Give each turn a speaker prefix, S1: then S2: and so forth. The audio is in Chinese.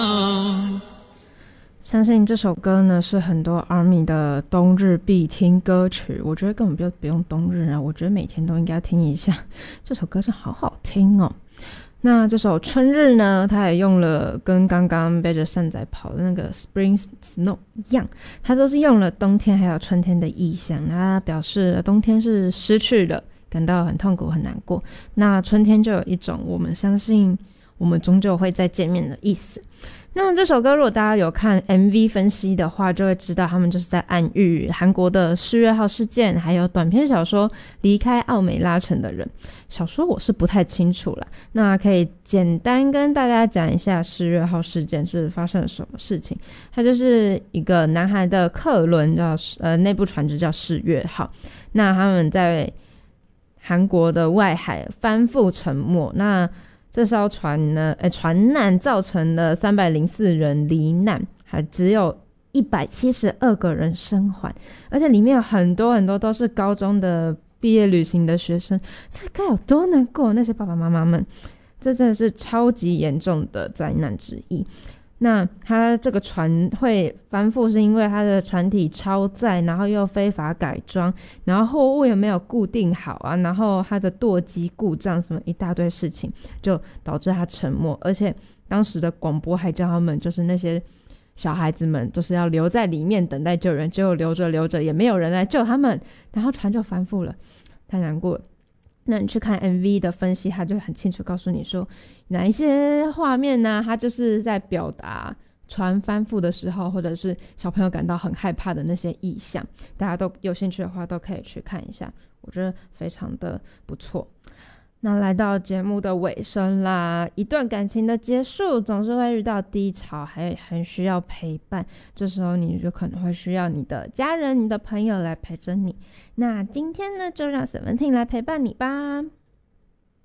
S1: 相信这首歌呢是很多 ARMY 的冬日必听歌曲，我觉得根本就不用冬日啊，我觉得每天都应该听一下，这首歌是好好听哦。那这首春日呢，它也用了跟刚刚背着扇仔跑的那个 Spring Snow 一样，它都是用了冬天还有春天的意象，它表示冬天是失去的，感到很痛苦很难过，那春天就有一种我们相信我们终究会再见面的意思。那这首歌如果大家有看 MV 分析的话，就会知道他们就是在暗喻韩国的4月号事件，还有短篇小说离开奥美拉城的人。小说我是不太清楚啦，那可以简单跟大家讲一下4月号事件是发生了什么事情。它就是一个南韩的客轮叫内部船只叫4月号，那他们在韩国的外海翻覆沉没，那这艘船呢，船难造成了304人罹难，还只有172个人生还，而且里面有很多很多都是高中的毕业旅行的学生，这该有多难过，那些爸爸妈妈们，这真的是超级严重的灾难之一。那它这个船会翻覆是因为它的船体超载，然后又非法改装，然后货物也没有固定好啊，然后它的舵机故障什么一大堆事情，就导致它沉没。而且当时的广播还叫他们就是那些小孩子们就是要留在里面等待救援，结果留着也没有人来救他们，然后船就翻覆了，太难过了。那你去看 MV 的分析，他就很清楚告诉你说哪一些画面呢，他就是在表达船翻覆的时候，或者是小朋友感到很害怕的那些意象，大家都有兴趣的话都可以去看一下，我觉得非常的不错。那来到节目的尾声啦，一段感情的结束总是会遇到低潮，还很需要陪伴，这时候你就可能会需要你的家人、你的朋友来陪着你。那今天呢，就让 Seventeen 来陪伴你吧。